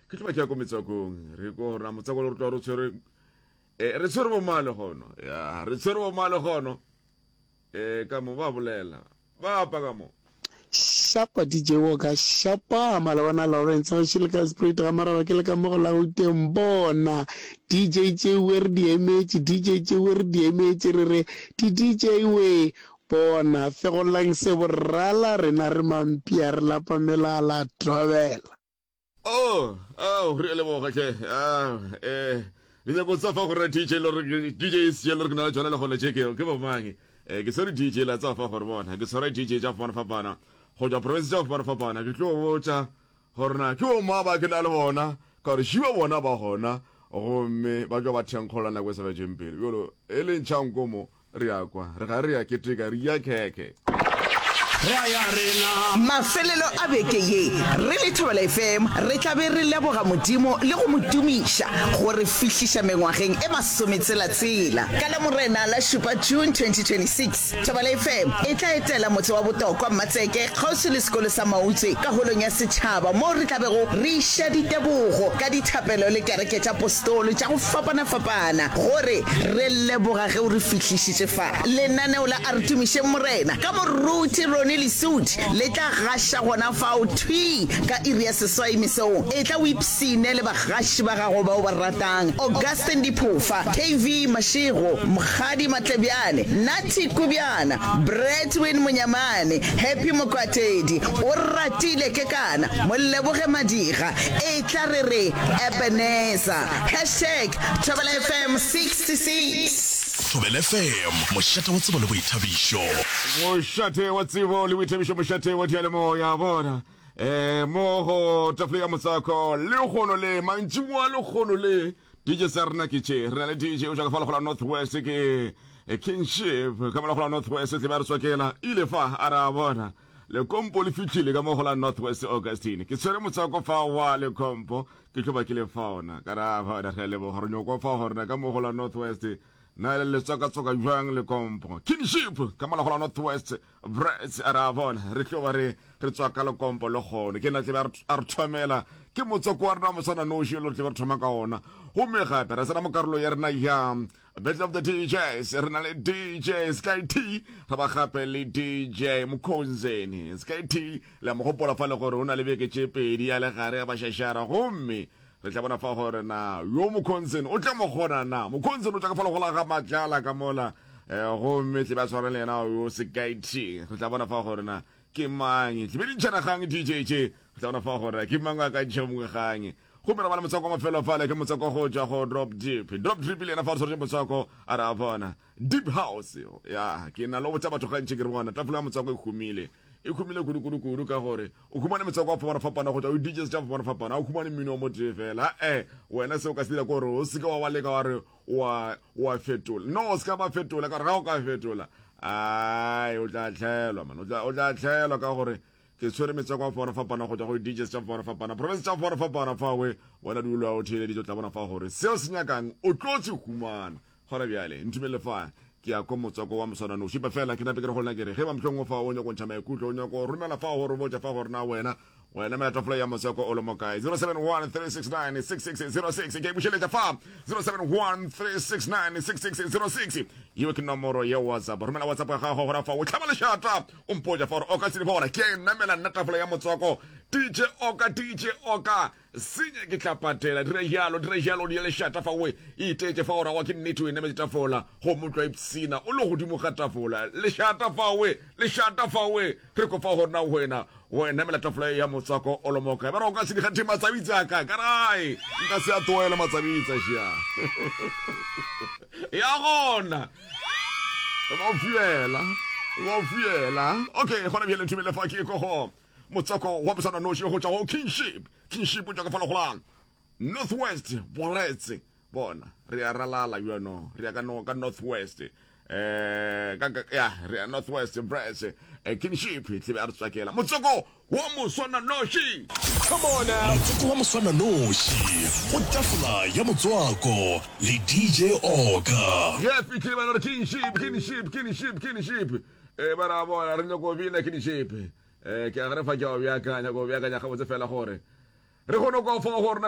ke tloba ke ya ko metsakong re ko rona motsako le re tlo re tshwere re tshwere bo male gono ya re tshwere bo male gono ka mo ba bolela ba pa ka mo shapa DJ Walker shapa malabana Lawrence o shilika spirit ga maraba ke le ka mo go la uteng bona DJ wer di emetse DJ wer di emetse re DJ we bona fe go lang se borala rena re mampia re la pamela la travel re le bo ga ke le go tsa fa go re DJ se le re na tsona le go le cheke ke ba mangi ke sorry DJ la tsa fa go re bona ke sorry DJ ja fa fa bana go ja province ja fa fa bana ke tlo botsa gorna ke o ma ba ke la le bona ka re shiwa bona ba gona gomme ba jo ba thenkgola na go se ba jempele yolo e le ntšhanko mo re ya kwa re ga re ya keteka re ya keke mafelelo a beke ye re le Thobela FM re tlabe re leboga modimo le go modumisha gore fihliša mengwageng e masometshela ka la morena la šupa June 2026 Thobela FM e tla etela motse wa botokwa Mmatseke kgauswi le sekolo sa Mautse ka holong ya setšhaba mo re tlabego re iša ditebogo ka dithapelo le kereke tša apostolo tša go fapana gore re leboga ge o re fihlišitše fa lenaneo la a re tumiše morena ka moruti Lesudi le tla gasha gona fao thwi ka iri ya seswai mesong e tla wipsine le bagashi ba gago ba o ba ratang Augustine Diphofa KV Mashego Mkhadi Matlebyane Nati Kubyana Bretwin Munyamane Happy Mokwatedi o ratile ke kana Moleboge Madiga e tla re Ebenezer #Thobela FM 66 Thobela FM moshate wa tsebo le boithabišo moshate wa tsebo le boithabišo moshate wa dialemo ya bona mo go tafle ya motsako le gono le mantsi mo le gono le DJ Sarna kitche re na le DJ o ja ka fala Northwest ke Kingship ka mala fala Northwest se ba re swakela ile fa ara bona le kompo le fitlhile ka mo go la Northwest Augustine ke tsere motsako fa wa le kompo ke tloba ke le faona ka ra ba re le bo gore nyoko fa gore ka mo go la Northwest na le tsoka jwang le kompo Kingship ka mala go la Northwest Brits Aravon re tloba re tsoka le kompo le gone ke na tle ba re thomela ke motsoko wa rena mosana no shelo tle ba thoma ka ona go me gape re sena mo karolo ya rena ya Battle of the DJs re na le DJ Sky T ga ba gape le DJ Mkhonzeni Sky T la mo gopola fa le gore ona le beke tshepedi ya le gare ba shashara gomme re tla bona fa gore na yo Mkhonzeni o tla mo gona na Mkhonzeni o tla ka fa le go la ga matlala ka mola gomme tle ba tshwara le na yo Sky T re tla bona fa gore na ke mang tle be di tshana gang DJ re tla bona fa gore ke mang ka tshomwe gang go mera bana motsako mafelo fa le ke motsako go ja go drop deep le na fa re motsako ara bona deep house ya ke na lo botsa batho ga ntse ke re bona tafula motsako e khumile kudu ka gore o khumane motsako wa fapana go ja o DJs ja fapana o khumane mmino mo tefela wena se o ka se dira gore o se ka wa le ka gore wa fetola no se ka ba fetola ka re ga o ka fetola o tla tlhelwa man o tla tlhelwa ka gore ke tshwere metsako wa fapana go ja go DJs ja fapana province ja fapana fa we wena di lwa o thele di tla bona fa gore seo se nyakang o tlotse khumana gore bjale ntumele fa ke ya ko motsako wa mosana no shipa fela ke na pe ke go lena ke re ge ba mtlhongo fa o nya go ntšha maikutlo o nya go romela fa gore botsa fa gore na wena me tafla ya motsako o lo mokae 0713696606 ke bushele fa 0713696606 yo ke nomoro ya WhatsApp romela WhatsApp ga go gora fa o tlhaba le shata o mpoja fa o ka se bona ke namela nna tafla ya motsako DJ Oka sinye ke tlapatela dire jalo di le shata fa we itetse fa ora wa ke nnete we neme tafola go motlo ipsina o le godimo ga tafola le shata fa we re ko fa hona wena neme la tafola ya motsako o lo moka ba ro ka se di khathi matsabitsa ka karai nka se atoela matsabitsa shia ya gona wa fiela okay gona bjele ntumele fa ke ko ho motsako wa bosana no go tsa go Kingship o tla ka fa go lang Northwest Boletse bona re a ralala yona re ka no ka Northwest re a Northwest Brits Kingship tle ba re tsakela motsako wa moswana noshi come on now motsako wa moswana noshi o tafula ya motswako le DJ Oka fitlhe ba re Kingship bara bona re go bina Kingship ke a re fa ke o bya kanya go bya kanya ga botse fela gore re gone go fa gore